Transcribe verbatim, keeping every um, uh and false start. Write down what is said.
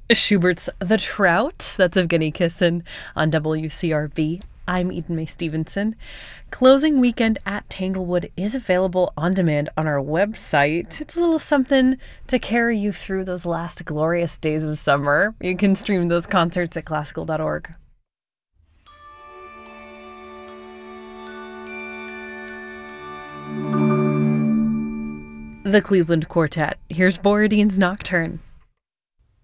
Schubert's The Trout. That's Evgeny Kissin on W C R B. I'm Eden May Stevenson. Closing Weekend at Tanglewood is available on demand on our website. It's a little something to carry you through those last glorious days of summer. You can stream those concerts at classical dot org. The Cleveland Quartet. Here's Borodin's Nocturne.